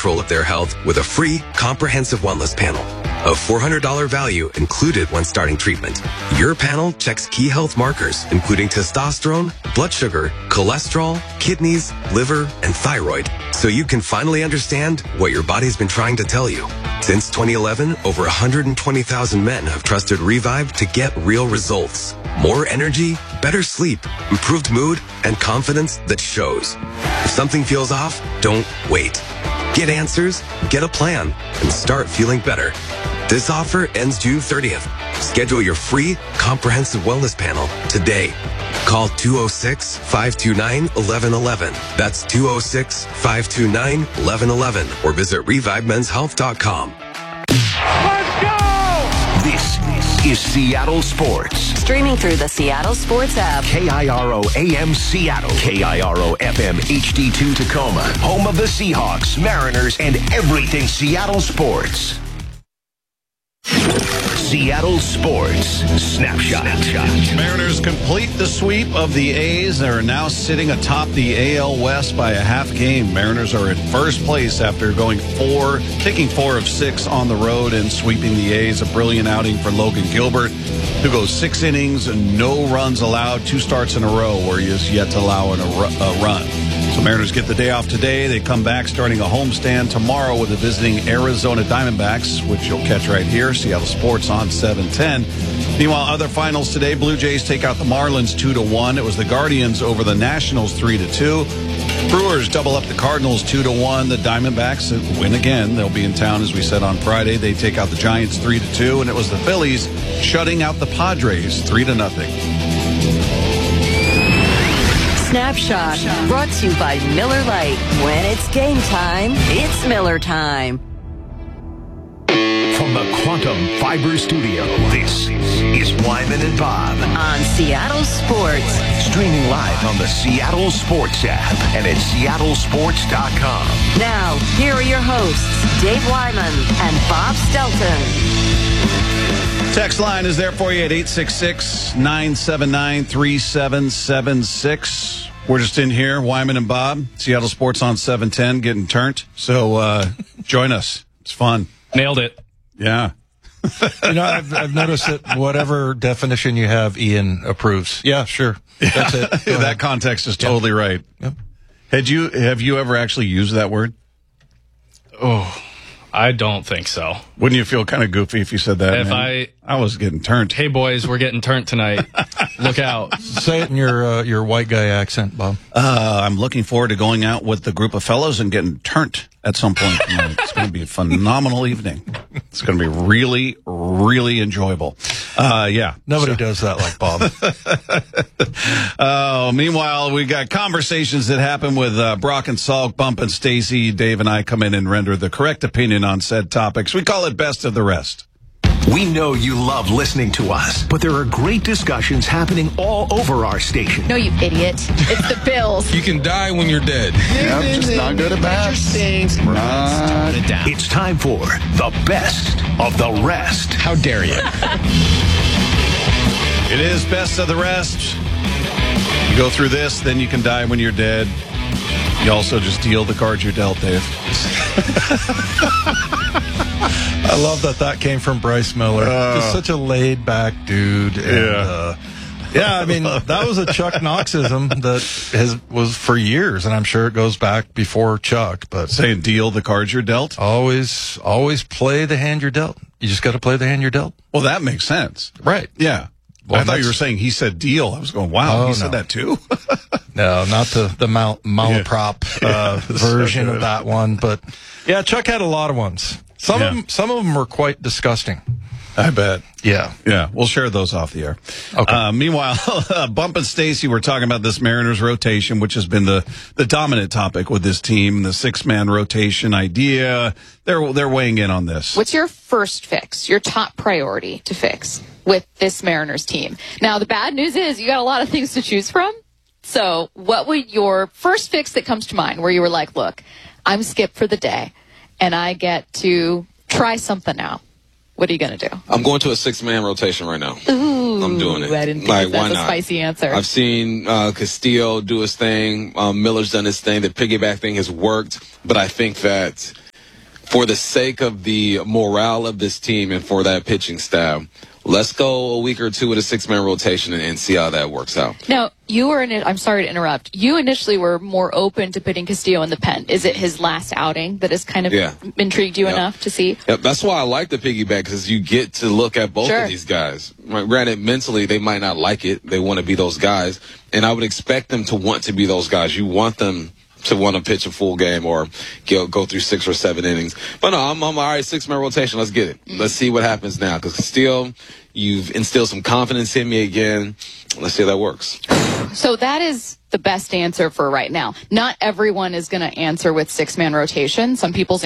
control of their health with a free, comprehensive wellness panel. A $400 value included when starting treatment. Your panel checks key health markers, including testosterone, blood sugar, cholesterol, kidneys, liver, and thyroid, so you can finally understand what your body's been trying to tell you. Since 2011, over 120,000 men have trusted Revive to get real results. More energy, better sleep, improved mood, and confidence that shows. If something feels off, don't wait. Get answers, get a plan, and start feeling better. This offer ends June 30th. Schedule your free, comprehensive wellness panel today. Call 206-529-1111. That's 206-529-1111. Or visit ReviveMen'sHealth.com. Let's go! This is Seattle Sports. Streaming through the Seattle Sports app. KIRO AM Seattle. KIRO FM HD2 Tacoma. Home of the Seahawks, Mariners, and everything Seattle sports. Seattle Sports Snapshot. Mariners complete the sweep of the A's. They are now sitting atop the AL West by a half game. Mariners are in first place after taking 4 of 6 on the road and sweeping the A's. A brilliant outing for Logan Gilbert, who goes 6 innings and no runs allowed, 2 starts in a row where he is yet to allow a run. So Mariners get the day off today. They come back starting a homestand tomorrow with the visiting Arizona Diamondbacks, which you'll catch right here, Seattle Sports on 710. Meanwhile, other finals today, Blue Jays take out the Marlins 2-1. It was the Guardians over the Nationals 3-2. Brewers double up the Cardinals 2-1. The Diamondbacks win again. They'll be in town, as we said, on Friday. They take out the Giants 3-2. And it was the Phillies shutting out the Padres 3-0. Snapshot, brought to you by Miller Lite. When it's game time, it's Miller time. From the Quantum Fiber Studio, this is Wyman and Bob. On Seattle Sports. Streaming live on the Seattle Sports app and at seattlesports.com. Now, here are your hosts, Dave Wyman and Bob Stelton. Text line is there for you at 866-979-3776. We're just in here, Wyman and Bob, Seattle Sports on 710, getting turned. So join us. It's fun. Nailed it. Yeah. I've noticed that whatever definition you have, Ian approves. Yeah, sure. That's it. That context is totally right. Yep. Have you ever actually used that word? Oh, I don't think so. Wouldn't you feel kind of goofy if you said that? If man? I was getting turned. Hey boys, we're getting turned tonight. Look out. Say it in your white guy accent, Bob. I'm looking forward to going out with the group of fellows and getting turned at some point tonight. It's going to be a phenomenal evening. It's going to be really, really enjoyable. Yeah. Nobody does that like Bob. Meanwhile, we got conversations that happen with Brock and Salk, Bump and Stacy. Dave and I come in and render the correct opinion on said topics. We call it Best of the Rest. We know you love listening to us, but there are great discussions happening all over our station. No, you idiot. It's the Bills. You can die when you're dead. Yep, just not good at bats. It's time for the Best of the Rest. How dare you? It is Best of the Rest. You go through this, then you can die when you're dead. You also just deal the cards you're dealt, Dave. I love that came from Bryce Miller. Just such a laid-back dude. And, yeah, I mean, that was a Chuck Knoxism that was for years, and I'm sure it goes back before Chuck. But saying deal the cards you're dealt? Always play the hand you're dealt. You just got to play the hand you're dealt. Well, that makes sense. Right. Yeah. Well, I thought you were saying he said deal. I was going, wow, he said that too? No, not the malaprop version of that one. But, yeah, Chuck had a lot of ones. Some of them were quite disgusting. I bet. Yeah. Yeah. We'll share those off the air. Okay. Meanwhile, Bump and Stacy were talking about this Mariners rotation, which has been the dominant topic with this team, the 6-man rotation idea. They're weighing in on this. What's your first fix, your top priority to fix with this Mariners team? Now, the bad news is you got a lot of things to choose from. So what would your first fix that comes to mind where you were like, look, I'm Skip for the day and I get to try something out? What are you going to do? I'm going to a 6-man rotation right now. Ooh, I'm doing it. I didn't think that's a spicy answer. I've seen Castillo do his thing. Miller's done his thing. The piggyback thing has worked. But I think that for the sake of the morale of this team and for that pitching staff, let's go a week or two with a 6-man rotation and see how that works out. Now, I'm sorry to interrupt. You initially were more open to putting Castillo in the pen. Is it his last outing that has kind of intrigued you enough to see? Yep, that's why I like the piggyback, because you get to look at both of these guys. Granted, mentally, they might not like it. They want to be those guys. And I would expect them to want to be those guys. You want them to want to pitch a full game or go through 6 or 7 innings. But no, I'm all right, 6-man rotation. Let's get it. Let's see what happens now. Because Castillo, you've instilled some confidence in me again. Let's see how that works. So that is the best answer for right now. Not everyone is going to answer with 6-man rotation. Some people's